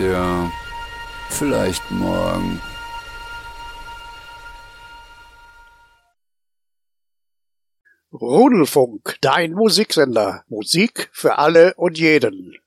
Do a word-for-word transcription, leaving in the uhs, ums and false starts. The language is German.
ja. Vielleicht morgen. Rudelfunk, dein Musiksender. Musik für alle und jeden.